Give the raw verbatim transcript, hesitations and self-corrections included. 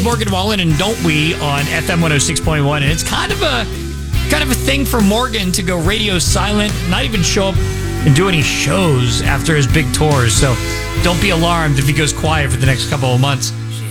Morgan Wallen and Don't We on F M one oh six point one. And it's kind of a kind of a thing for Morgan to go radio silent, not even show up and do any shows after his big tours. So don't be alarmed if he goes quiet for the next couple of months.